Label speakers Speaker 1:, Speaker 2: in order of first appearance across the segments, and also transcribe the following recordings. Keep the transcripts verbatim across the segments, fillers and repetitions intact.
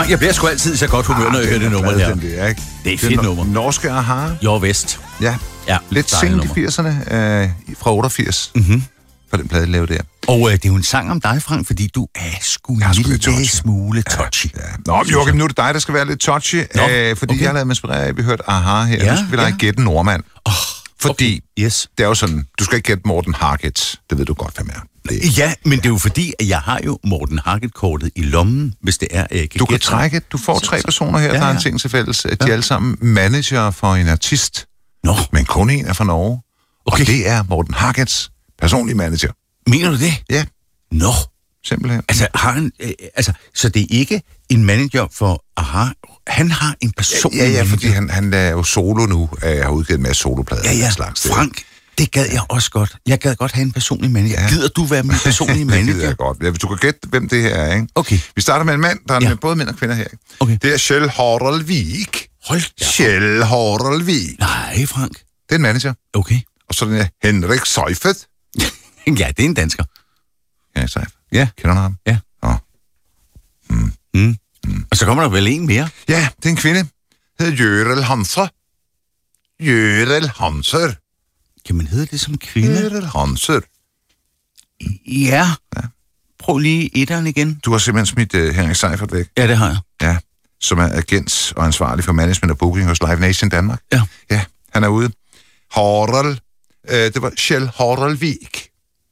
Speaker 1: Frank, jeg bliver sgu altid så godt humør, når jeg hører det nummer der.
Speaker 2: Det er, ikke?
Speaker 1: Det er et fedt nummer.
Speaker 2: Norske Aha.
Speaker 1: Jo, Vest.
Speaker 2: Ja,
Speaker 1: ja
Speaker 2: lidt sent i firserne, øh, fra otteogfirs.
Speaker 1: Mm-hmm.
Speaker 2: For den plade, lavede der.
Speaker 1: Og øh, det er jo en sang om dig, Frank, fordi du er sgu en lille smule touchy.
Speaker 2: Ja, ja. Nå, Joachim, nu er det dig, der skal være lidt touchy, øh, fordi okay. jeg har lavet mig inspirere af, vi hørte Aha her. Ja, nu skal vi lade ja. gætte Nordmand. Oh, fordi
Speaker 1: okay. yes.
Speaker 2: det er jo sådan, du skal ikke gætte Morten Harket. Det ved du godt, hvem er.
Speaker 1: Det. Ja, men det er jo fordi, at jeg har jo Morten Harket-kortet i lommen, hvis det er, jeg kan
Speaker 2: Du kan trække, du får tre personer her, ja, der har en ting til fælles. De er ja. alle sammen manager for en artist,
Speaker 1: Nå.
Speaker 2: men kun en er fra Norge. Okay. Og det er Morten Harkets personlige manager.
Speaker 1: Mener du det?
Speaker 2: Ja.
Speaker 1: Nå.
Speaker 2: Simpelthen.
Speaker 1: Altså, har han, øh, altså, så det er ikke en manager for Aha. Han har en personlig
Speaker 2: Ja, ja, ja,
Speaker 1: manager.
Speaker 2: fordi han, han er jo solo nu. Jeg har udgivet en masse soloplader.
Speaker 1: Ja, ja.
Speaker 2: Slags,
Speaker 1: Frank, det gad jeg også godt. Jeg gad godt have en personlig manager. Ja. Gider du være min personlige manager?
Speaker 2: Det gider jeg godt. Ja, hvis du kan gætte, hvem det her er, ikke?
Speaker 1: Okay.
Speaker 2: Vi starter med en mand, der er
Speaker 1: ja.
Speaker 2: både mænd og kvinder her. Ikke?
Speaker 1: Okay.
Speaker 2: Det er Kjell Haraldvik.
Speaker 1: Hold da.
Speaker 2: Kjell Haraldvik.
Speaker 1: Nej, Frank.
Speaker 2: Det er en manager.
Speaker 1: Okay.
Speaker 2: Og så den er Henrik Seifert.
Speaker 1: Ja, det er en dansker.
Speaker 2: Henrik Seifert.
Speaker 1: Ja.
Speaker 2: Kender du ham?
Speaker 1: Ja.
Speaker 2: Nå.
Speaker 1: Mm. Mm. Mm. Og så kommer der vel en mere?
Speaker 2: Ja, det er en kvinde. Det hedder Jørel Hanser. Jørel Hanser.
Speaker 1: Kan man hedde det som kvinde?
Speaker 2: Jørel Hanser.
Speaker 1: Ja. ja. Prøv lige etteren igen.
Speaker 2: Du har simpelthen smidt uh, Henrik Seifert væk.
Speaker 1: Ja, det har jeg.
Speaker 2: Ja, som er agent og ansvarlig for management og booking hos Live Nation Danmark.
Speaker 1: Ja.
Speaker 2: Ja, han er ude. Harald. Uh, det var Kjell Haraldvik.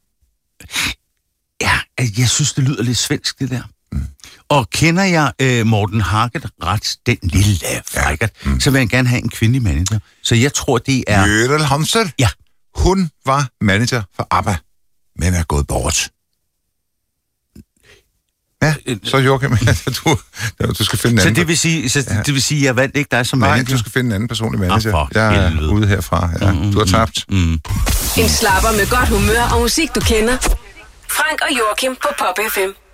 Speaker 1: Ja, jeg synes, det lyder lidt svensk, det der. Mm. Og kender jeg øh, Morten Harket ret, den lille frækkert, ja. mm. så vil jeg gerne have en kvindelig manager. Så jeg tror, det er...
Speaker 2: Jørel Hanser?
Speaker 1: Ja.
Speaker 2: Hun var manager for ABBA, men er gået bort. Ja, så Joachim, du, du skal finde en anden...
Speaker 1: Så det vil sige, så
Speaker 2: ja.
Speaker 1: det vil sige, jeg vandt ikke dig som manager?
Speaker 2: Nej, du skal finde en anden personlig manager.
Speaker 1: Ah,
Speaker 2: jeg er
Speaker 1: helvede.
Speaker 2: ude herfra. Ja. Mm, du har tabt.
Speaker 1: Mm, mm.
Speaker 3: En slapper med godt humør og musik, du kender. Frank og Joachim på Pop F M.